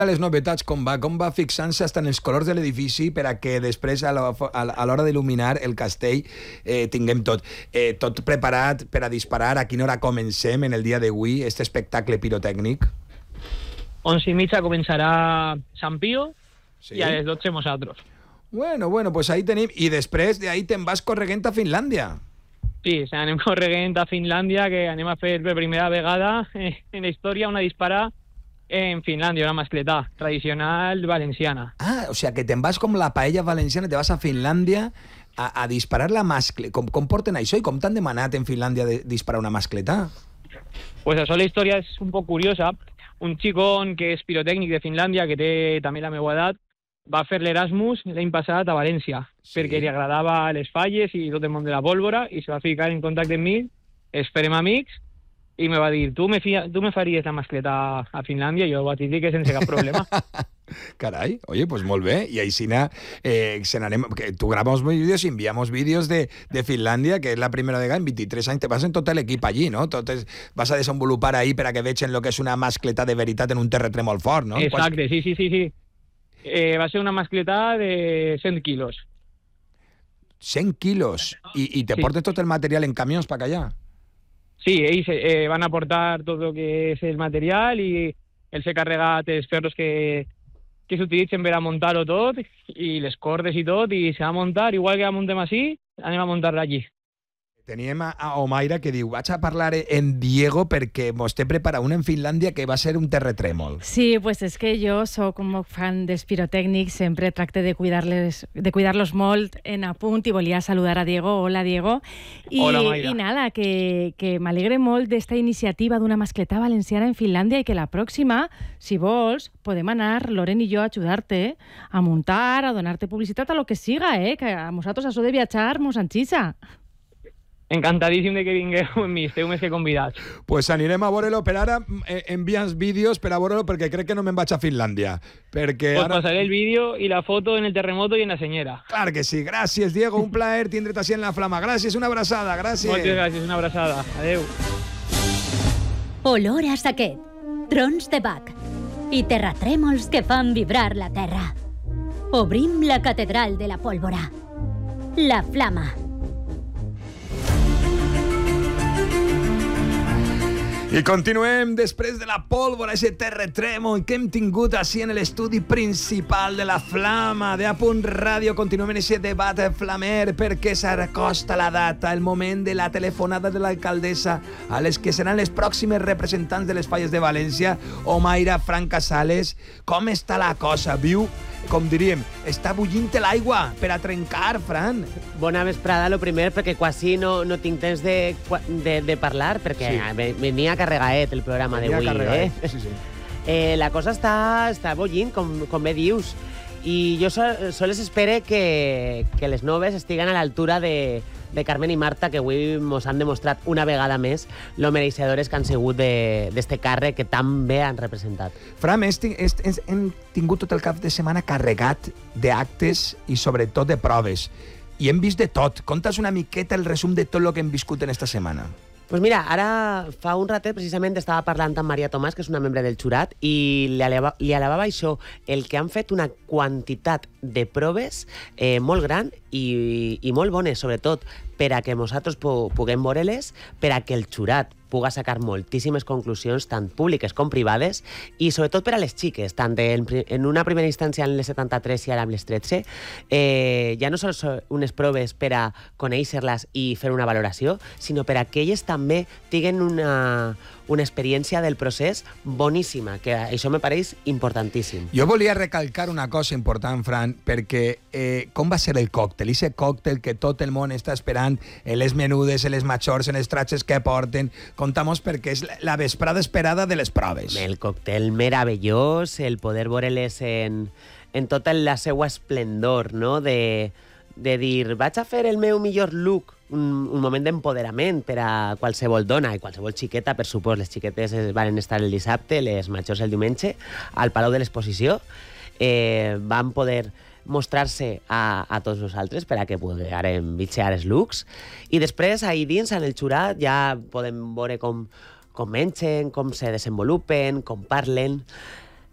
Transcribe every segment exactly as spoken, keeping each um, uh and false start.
les novetats, com va, com va fixant-se hasta en els colors de l'edifici per a que després a l'hora d'il·luminar el castell eh, tinguem tot eh, tot preparat per a disparar. A quina hora comencem en el dia d'avui este espectacle pirotècnic? Onze i mitja començarà Sant Pío, sí? I a les dotze nosaltres. Bueno, bueno, pues ahí tenim. I després d'ahí te'n vas correguent a Finlàndia. Sí, anem correguent a Finlàndia, que anem a fer per primera vegada en la història una dispara en Finlàndia, una mascletà tradicional valenciana. Ah, o sea, que te'n vas com la paella valenciana, te vas a Finlàndia a, a disparar la mascletà. Com, com porten això i com t'han demanat en Finlàndia de disparar una mascletà? Pues això, la història és un poc curiosa. Un xicón que és pirotècnic de Finlàndia, que té també la meva edat, va fer l'Erasmus l'any passat a València, sí, perquè li agradava les falles i tot el món de la pólvora, i se va ficar en contacte amb mi, es farem amics, i me va dir, tu me, fia, tu me faries la mascleta a Finlàndia? I jo vaig dir que sense cap problema. Caray, oye, pues molt bé. I així eh, se n'anem, que tu grabamos vídeos i enviamos vídeos de, de Finlàndia, que és la primera vegada en vint-i-tres anys, te vas en tot l'equip allí, no? Tot és, vas a desenvolupar ahí per a que vegin lo que és una mascleta de veritat en un terratrèmol fort, no? Exacte, sí, sí, sí, sí. Eh, va ser una mascleta de cent quilos. cent quilos? I, i te sí. portes tot el material en camions per allà? Sí, ells eh, van aportar tot el que és el material i ells he carregat els ferros que, que s'utilitzen per a muntar-ho tot i les cordes i tot, i se va muntar, igual que la muntem així, anem a muntar-la allí. Teníem a Omaira que diu, vaig a parlar en Diego perquè mos té preparat una en Finlàndia que va ser un terratrèmol. Sí, pues és que jo soc un fan dels pirotècnics, sempre tracte de cuidar-los de cuidar-los molt en apunt, i volia saludar a Diego. Hola, Diego. I, Hola, Maira. I nada, que, que m'alegre molt d'esta iniciativa d'una mascletà valenciana en Finlàndia, i que la pròxima, si vols, podem anar, Loren i jo, a ajudar-te a muntar, a donar-te publicitat, a lo que siga, eh? Que a nosaltres això de viatjar mos enxissa. Encantadíssim de que vingueu amb mi, esteu més que convidats. Pues anirem a veure-lo, per ara eh, envia'ns vídeos per a veure-lo, perquè crec que no me'n vaig a Finlàndia. Perquè Pues ara... pasaré el vídeo i la foto en el terremoto i en la senyera. Clar que sí. Gràcies, Diego. Un plaer tindre't així en la flama. Gràcies, una abraçada. Gràcies. Moltes gràcies, una abraçada. Adeu. Olor a saquet, trons de bac i terratrèmols que fan vibrar la terra. Obrim la catedral de la pólvora. La flama. I continuem després de la pólvora, aquest terratrèmol que hem tingut així en l'estudi principal de la Flama, de A Punt Ràdio. Continuem en aquest debat flamer perquè s'acosta la data, el moment de la telefonada de l'alcaldessa a les que seran les pròximes representants de les falles de València. Omaira, Fran Casales, com està la cosa? Viu, com diríem, està bullint l'aigua per a trencar, Fran. Bona vesprada, lo primer, perquè quasi no, no tinc temps de, de, de parlar, perquè sí. venia carregaet el programa d'avui. Eh? Sí, sí. Eh, la cosa està, està bullint, com, com bé dius, i jo sol, sols espero que, que les noves estiguen a l'altura de, de Carmen i Marta, que avui mos han demostrat una vegada més lo mereixedores que han sigut d'este càrrec que tan bé han representat. Fram, hem tingut tot el cap de setmana carregat d'actes i sobretot de proves. I hem vist de tot. Conta's una miqueta el resum de tot el que hem viscut en esta setmana. Pues mira, ara fa un ratet precisament estava parlant amb Maria Tomàs, que és una membre del jurat, i li, aleva, li alabava això, el que han fet una quantitat de proves eh, molt gran i, i molt bones, sobretot per a que nosaltres puguem veure-les, per a que el jurat puga sacar moltíssimes conclusions, tant públiques com privades, i sobretot per a les xiques, tant en, en una primera instància en les setanta-tres i ara amb les tretze, eh, ja no són unes proves per a conèixer-les i fer una valoració, sinó per a que elles també tinguen una, una experiència del procés boníssima, que això me pareix importantíssim. Jo volia recalcar una cosa important, Fran, perquè eh, com va ser el còctel? Ese còctel que tot el món està esperant, en les menudes, en les majors, en les tratges que porten. Contamos perquè és la vesprada esperada de les proves. El còctel meravellós, el poder veure-les en, en tota la seva esplendor, no? De, de dir, vaig a fer el meu millor look, un, un moment d'empoderament per a qualsevol dona i qualsevol xiqueta, per supòs. Les xiquetes van estar el dissabte, les majors el diumenge, al Palau de l'Exposició. Eh, van poder mostrar-se a, a tots nosaltres per a que puguem bitxear els looks, i després ahir dins en el jurat ja podem veure com, com mengen, com se desenvolupen, com parlen.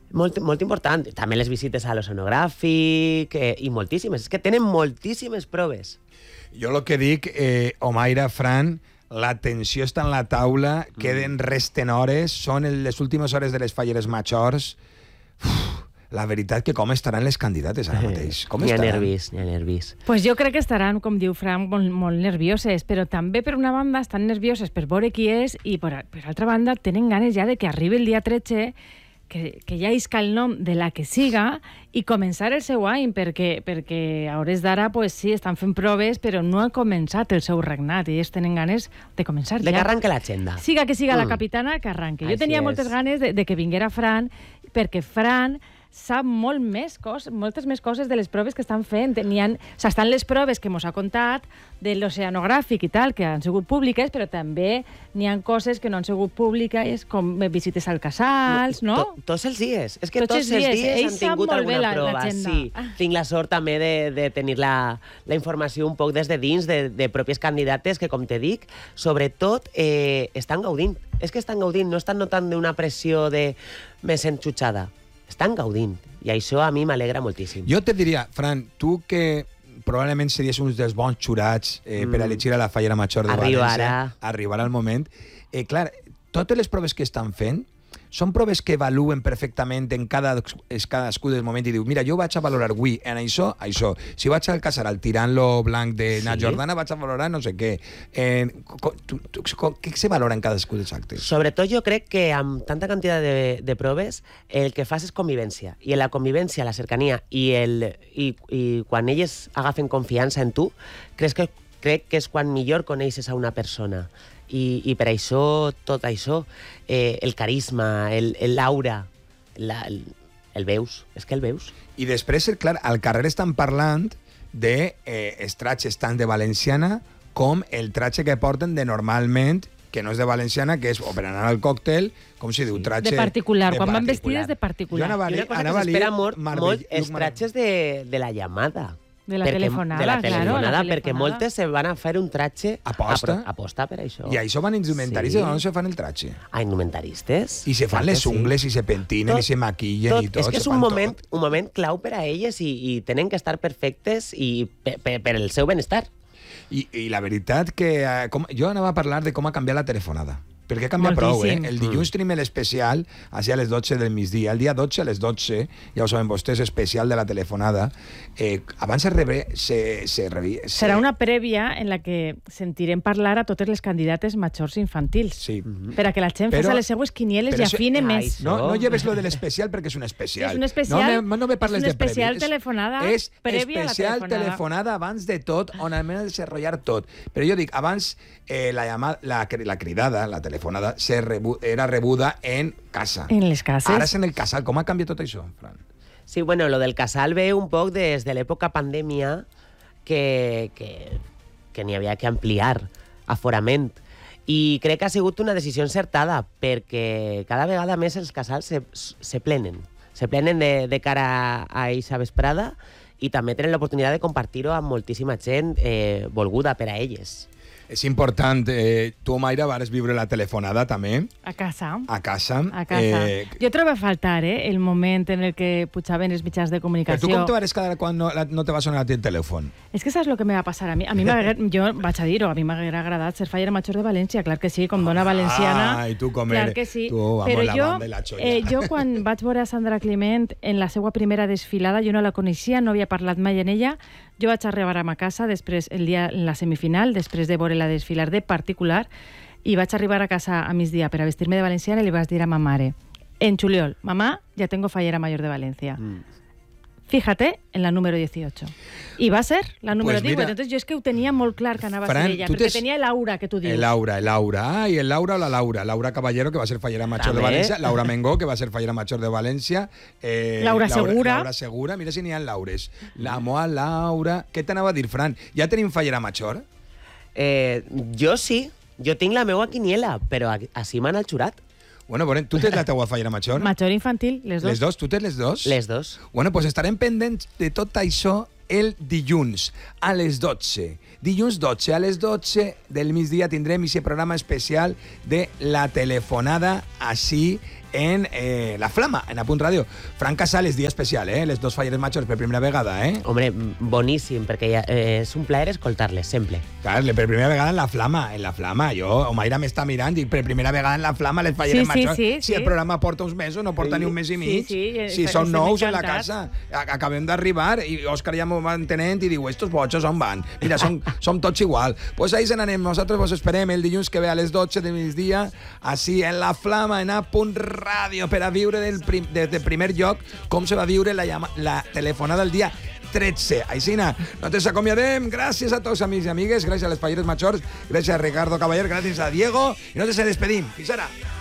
Molt, molt important. També les visites a l'oceanogràfic eh, i moltíssimes. És que tenen moltíssimes proves. Jo el que dic, eh, Omaira, Fran, la tensió està en la taula, mm. queden, resten hores, són les últimes hores de les falleres majors. Uf, la veritat que com estaran les candidates ara mateix? Com n'hi ha estaran? nervis, n'hi ha nervis. Pues jo crec que estaran, com diu Fran, molt, molt nervioses, però també per una banda estan nervioses per veure qui és i per, per altra banda tenen ganes ja de que arribi el dia tretze, que, que ja isca el nom de la que siga i començar el seu any, perquè, perquè a hores d'ara pues, sí, estan fent proves, però no ha començat el seu regnat i ells tenen ganes de començar de ja. que arranque l'agenda. Siga que siga mm. la capitana, que arranque. Jo Així tenia és. moltes ganes de, de que vinguera Fran, perquè Fran sap molt més coses, moltes més coses de les proves que estan fent. N'hi ha, o sigui, estan les proves que mos ha contat de l'oceanogràfic i tal, que han sigut públiques, però també n'hi ha coses que no han sigut públiques, com visites al casals, no? To, tots els dies. És que Tots tots, els els dies. dies Ells han tingut sap molt bé alguna la- prova. l'agenda. Sí. Ah. Tinc la sort també de, de tenir la, la informació un poc des de dins de, de pròpies candidates que, com te dic, sobretot eh, estan gaudint. És que estan gaudint, no estan notant d'una pressió de més enxutxada. Estan gaudint. I això a mi m'alegra moltíssim. Jo te diria, Fran, tu que probablement series un dels bons xurats eh, mm. per elegir a la Fallera Major de Arribarà. València. Arribarà el moment. Eh, clar, totes les proves que estan fent són proves que evaluen perfectament en cada, en cadascú del moment i diu, mira, jo vaig a valorar avui en això, això. Si vaig al Casaral tirant-lo blanc de sí. Na Jordana, vaig a valorar no sé què. Eh, tu, tu, què se valora en cadascú dels actes? Sobretot jo crec que amb tanta quantitat de, de proves el que fas és convivència. I en la convivència, la cercania i, el, i, i quan elles agafen confiança en tu, crec que, crec que és quan millor coneixes a una persona. I, i per això, tot això, eh, el carisma, el, el l'aura, la, el, el veus, és que el veus. I després, clar, al carrer estan parlant de eh, els tratges tant de valenciana com el tratge que porten de normalment, que no és de valenciana, que és o per anar al còctel, com si diu, tratge... De particular, de quan van particular. vestides de particular. Jo anava a I dir, una cosa anava que a dir s'espera molt, Marbell- molt els tratges de, de la llamada. De la perquè, telefonada, de la claro, telefonada, la perquè telefonada. moltes se van a fer un tratge Aposta. a, aposta per això. I això van indumentaris Sí. sí. on se fan el tratge. A indumentaristes. I se fan Clar les que sí. ungles i se pentinen Tot- i se maquillen tot. i tot. És que se és un fan moment, tot. un moment clau per a elles i, i tenen que estar perfectes i per, per, per el seu benestar. I, I la veritat que... Eh, com, jo anava a parlar de com ha canviat la telefonada. Perquè canvia prou, eh? Moltíssim. El dilluns tenim l'especial, així a les dotze del migdia. El dia dotze a les dotze, ja ho saben vostès, especial de la telefonada. Eh, abans se rebre... Se, se, rebi, se... Serà una prèvia en la que sentirem parlar a totes les candidates majors infantils. Sí. Per a que la gent Però- faci les seues quinieles però i això- afine Ai, més. sí. No, no lleves lo de l'especial perquè és un especial. És un especial- No me, no me parles és un de prèvia. especial És- telefonada És prèvia a la especial telefonada. telefonada abans de tot, on almenys ha de desenvolupar tot. Però jo dic, abans eh, la, llamada, la, la cridada, la telefonada, se rebu, era rebuda en casa. En les cases. Ara és en el casal. Com ha canviat tot això, Fran? Sí, bueno, lo del casal ve un poc des de l'època pandèmia que, que, que n'hi havia que ampliar aforament. I crec que ha sigut una decisió encertada perquè cada vegada més els casals se, se plenen. Se plenen de, de cara a eixa vesprada i també tenen l'oportunitat de compartir-ho amb moltíssima gent eh, volguda per a elles. És important. Eh, tu, Mayra, vas viure la telefonada també, A casa. a casa. A casa. Eh, Jo trobo a faltar eh, el moment en el que pujaven els mitjans de però tu comunicació. com te vas quedar quan no, la- no te va sonar el telèfon? És que saps el que me va passar a mi? A mi m'haguera- jo vaig a dir-ho, a mi m'haguera agradat ser fallera major de València, clar que sí, com dona valenciana. Ai, tu com clar eres. que sí. Tu, vamos, Però la jo, banda i la xolla. eh, jo quan vaig veure a Sandra Climent en la seva primera desfilada, jo no la coneixia, no havia parlat mai en ella, jo vaig arribar a ma casa després, el dia en la semifinal, després de veure-la desfilar de particular, i vaig arribar a casa a migdia per a vestir-me de valenciana i li vaig dir a ma mare, en juliol, mamá, ya tengo fallera mayor de Valencia. Mm. Fíjate en la número dieciocho. I va ser la número Pues divuit. mira, Entonces jo és que ho tenia molt clar que anava Fran, a ser ella, tu perquè tens- tenia l'aura que tu dius. El Laura, el Laura. Ai, el Laura o la Laura. Laura Caballero, que va ser fallera major de També. València. Laura Mengó, que va ser fallera major de València. Eh, Laura Segura. Laura Segura. Mira si n'hi ha Laures. La Moa Laura. Què t'anava a dir, Fran? Ja tenim fallera major? Eh, jo sí, jo tinc la meua quiniela, però a- així m'han el jurat. Bueno, bueno, tu tens la teua fallera major? Major infantil, les dos. Les dos? Tu tens les dos? Les dos. Bueno, pues estarem pendents de tot això el dilluns a les dotze. Dilluns dotze a les dotze del migdia tindrem aquest programa especial de la telefonada així en eh, La Flama, en A Punt Ràdio. Fran Casals, dia especial, eh? Les dos falleres majors per primera vegada, eh? Hombre, boníssim, perquè ja, eh, és un plaer escoltar-les, sempre. Clar, per primera vegada en La Flama, en La Flama. Jo, Omaira m'està mirant, dic, per primera vegada en La Flama, les falleres Sí, sí, majors. sí, Si sí. el programa porta uns mesos, no porta Sí. ni un mes i mig. Sí, sí, si estem són nous en la encantats. casa. A- Acabem d'arribar i Òscar ja m'ho va entenent i diu, estos bojos on van? Mira, som, som tots igual. Pues ahí se n'anem. Nosaltres vos esperem el dilluns que ve a les dotze del migdia, així en La Flama, en A Punt Ràdio, per a viure del prim, des del primer lloc com se va viure la, llama, la telefonada el dia tretze. Aixina, no te s'acomiadem. Gràcies a tots, amics i amigues. Gràcies a les falleres majors. Gràcies a Ricardo Cavaller. Gràcies a Diego. I no te se despedim. Fins ara.